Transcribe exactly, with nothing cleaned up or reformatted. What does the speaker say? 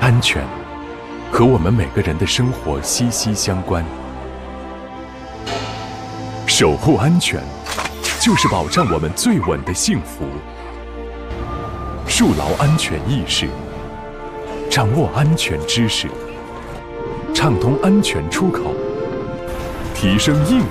安全和我们每个人的生活息息相关。守护安全，就是保障我们最稳的幸福。树牢安全意识，掌握安全知识，畅通安全出口，提升应